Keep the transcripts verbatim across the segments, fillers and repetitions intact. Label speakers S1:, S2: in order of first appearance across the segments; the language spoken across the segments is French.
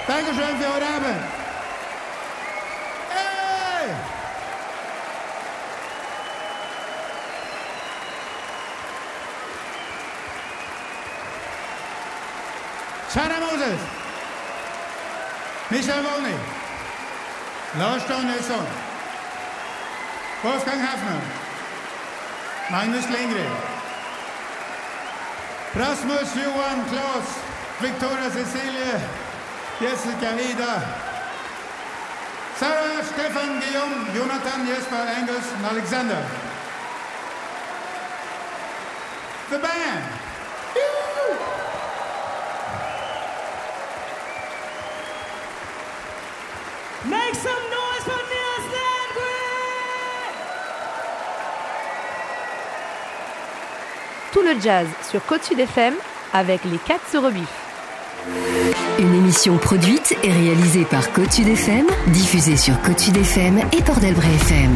S1: Dankeschön für heute Abend. Hey! Sarah Moses, Michael Wolny, Lars Danielsson, Wolfgang Hafner, Magnus Lindgren, Rasmus Johan Klaus, Victoria Cecilie, Jessica Ida, Sarah Stefan Guillaume, Jonathan Jesper Angus and Alexander. The band. Woo!
S2: Make some noise for Nils Landgren!
S3: Tout le jazz sur Côte-Sud F M avec les quatre sur Rebif.
S4: Une émission produite et réalisée par Côte-Sud F M, diffusée sur Côte-Sud F M et Port-d'Albret F M.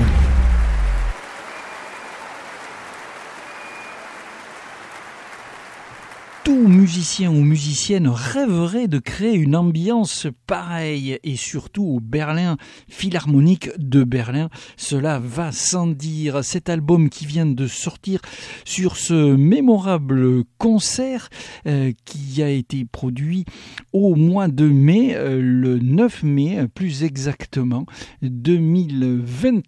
S5: Tout musicien ou musicienne rêverait de créer une ambiance pareille et surtout au Berlin Philharmonique de Berlin. Cela va sans dire. Cet album qui vient de sortir sur ce mémorable concert euh, qui a été produit au mois de mai, euh, le neuf mai plus exactement, deux mille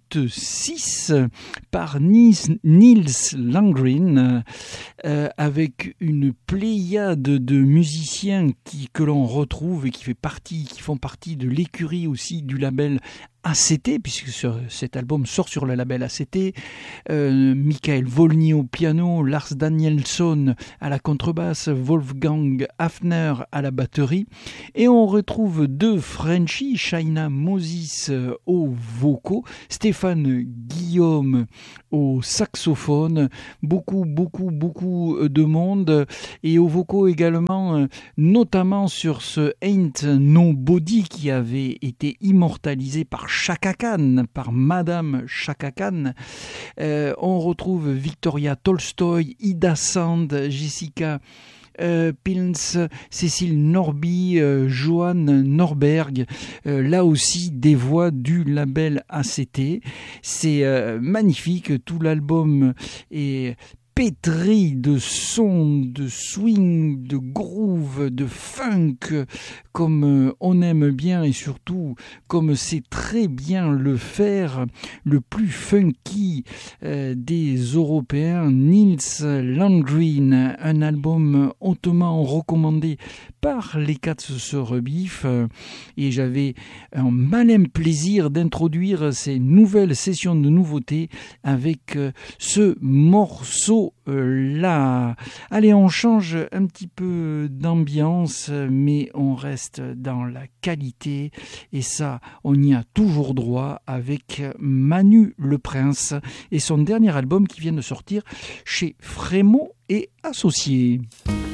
S5: vingt-six par Nils, Nils Landgren euh, avec une pléiade de, de musiciens qui, que l'on retrouve et qui, fait partie, qui font partie de l'écurie aussi du label A C T, puisque ce, cet album sort sur le label A C T. euh, Michael Wolny au piano, Lars Danielsson à la contrebasse, Wolfgang Hafner à la batterie, et on retrouve deux Frenchies, Shaina Moses au vocaux, Stéphane Guillaume au saxophone, beaucoup beaucoup beaucoup de monde, et au vocaux également, notamment sur ce Ain't Nobody qui avait été immortalisé par Chaka Khan, par Madame Chaka Khan. Euh, on retrouve Victoria Tolstoy, Ida Sand, Jessica Euh, Pilns, Cécile Norby, euh, Johan Norberg, euh, là aussi des voix du label A C T. C'est euh, magnifique, tout l'album est pétri de sons, de swing, de groove, de funk, comme on aime bien et surtout comme c'est très bien le faire, le plus funky euh, des Européens, Nils Landgren, un album hautement recommandé par les quatre sur Rebif, et j'avais un malin plaisir d'introduire ces nouvelles sessions de nouveautés avec ce morceau là. Allez, on change un petit peu d'ambiance, mais on reste dans la qualité, et ça, on y a toujours droit avec Manu Le Prince et son dernier album qui vient de sortir chez Frémaux et Associés.